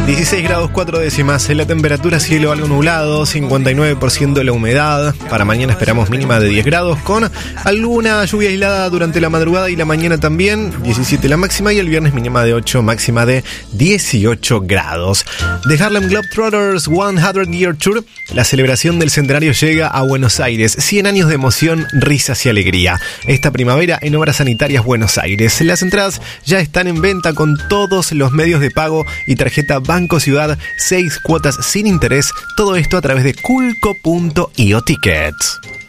16 grados 4 décimas, la temperatura, cielo algo nublado, 59% la humedad. Para mañana esperamos mínima de 10 grados con alguna lluvia aislada durante la madrugada y la mañana también, 17 la máxima, y el viernes mínima de 8, máxima de 18 grados. The Harlem Globetrotters 100 Year Tour, la celebración del centenario llega a Buenos Aires. 100 años de emoción, risas y alegría. Esta primavera en Obras Sanitarias Buenos Aires. Las entradas ya están en venta con todos los medios de pago y tarjeta Banco Ciudad, 6 cuotas sin interés. Todo esto a través de culco.io Tickets.